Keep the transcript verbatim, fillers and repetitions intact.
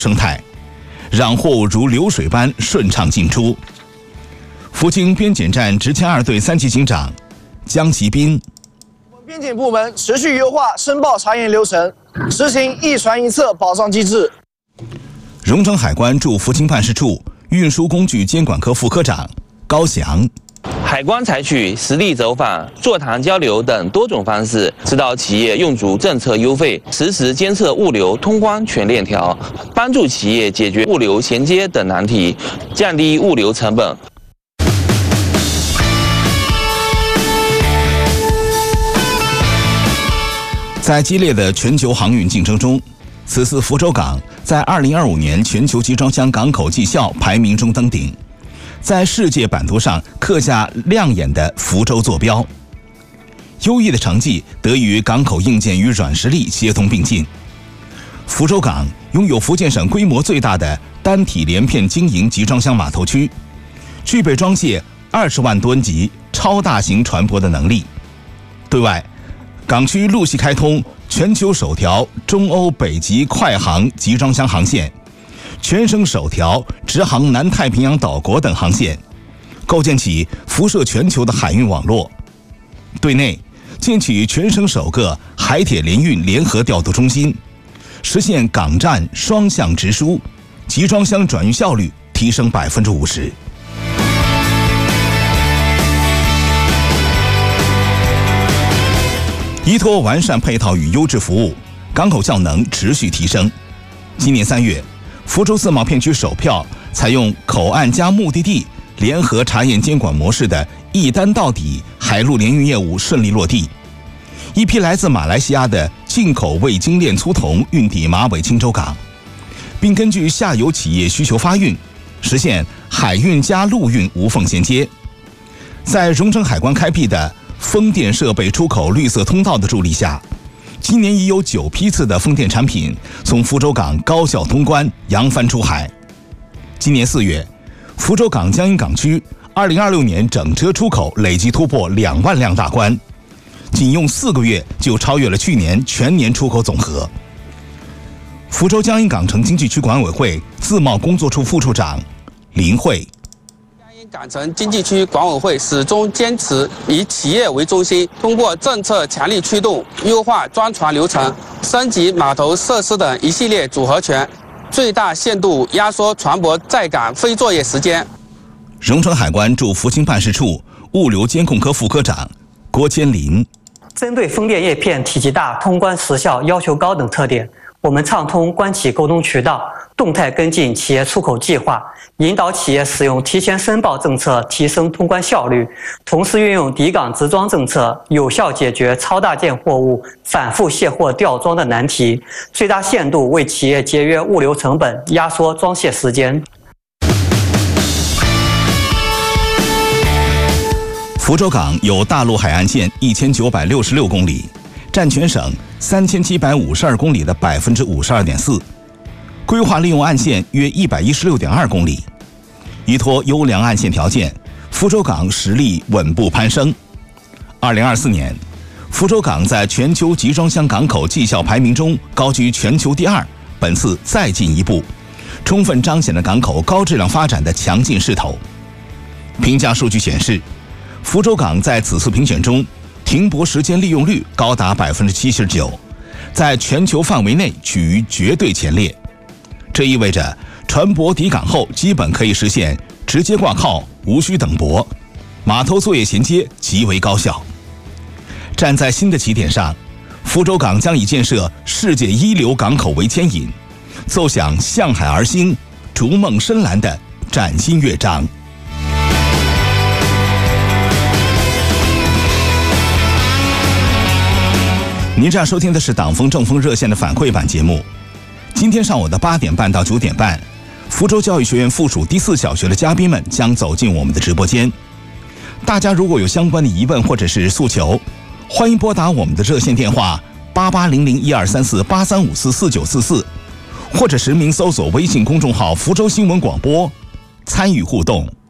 生态，让货物如流水般顺畅进出。福清边检站执勤二队三级警长江其斌。 边检部门持续优化申报查验流程，实行一传一测保障机制。 荣成海关驻福清办事处运输工具监管科副科长高翔。 海关采取实地走访、座谈交流等多种方式，指导企业用足政策优惠，实时监测物流通关全链条，帮助企业解决物流衔接等难题，降低物流成本。 在激烈的全球航运竞争中，此次福州港在二零二五年全球集装箱港口绩效排名中登顶，在世界版图上刻下亮眼的福州坐标。优异的成绩得益于港口硬件与软实力协同并进。福州港拥有福建省规模最大的单体连片经营集装箱码头区，具备装卸二十万吨级超大型船舶的能力。对外，港区陆续开通全球首条中欧北极快航集装箱航线，全省首条直航南太平洋岛国等航线，构建起辐射全球的海运网络。对内，建起全省首个海铁联运联合调度中心，实现港站双向直输，集装箱转运效率提升百分之五十。依托完善配套与优质服务，港口效能持续提升。今年三月，福州自贸片区首票采用口岸加目的地联合查验监管模式的一单到底海陆联运业务顺利落地。一批来自马来西亚的进口味精炼粗铜运抵马尾青州港，并根据下游企业需求发运，实现海运加陆运无缝衔接。在荣成海关开辟的风电设备出口绿色通道的助力下，今年已有九批次的风电产品从福州港高效通关，扬帆出海。今年四月，福州港江阴港区二零二六年整车出口累计突破两万辆大关，仅用四个月就超越了去年全年出口总和。福州江阴港城经济区管委会自贸工作处副处长林慧。 港城经济区管委会始终坚持以企业为中心，通过政策强力驱动，优化装船流程，升级码头设施等一系列组合拳，最大限度压缩船舶在港非作业时间。 荣成海关驻福清办事处物流监控科副科长郭千林。 针对风电叶片体积大、通关时效要求高等特点，我们畅通关企沟通渠道，动态跟进企业出口计划，引导企业使用提前申报政策，提升通关效率，同时运用抵港直装政策，有效解决超大件货物反复卸货调装的难题，最大限度为企业节约物流成本，压缩装卸时间。 福州港有大陆海岸线一千九百六十六公里，占全省三千七百五十二公里的百分之五十二点四，规划利用岸线约一百一十六点二公里。依托优良岸线条件，福州港实力稳步攀升。二零二四年，福州港在全球集装箱港口绩效排名中高居全球第二，本次再进一步，充分彰显了港口高质量发展的强劲势头。评价数据显示，福州港在此次评选中停泊时间利用率高达百分之七十九，在全球范围内居于绝对前列。这意味着船舶抵港后基本可以实现直接挂靠，无需等泊，码头作业衔接极为高效。站在新的起点上，福州港将以建设世界一流港口为牵引，奏响向海而兴、逐梦深蓝的崭新乐章。您正在收听的是党风政风热线的反馈版节目。今天上午的八点半到九点半，福州教育学院附属第四小学的嘉宾们将走进我们的直播间。大家如果有相关的疑问或者是诉求，欢迎拨打我们的热线电话八八零零一二三四八三五四四九四四，或者实名搜索微信公众号福州新闻广播，参与互动。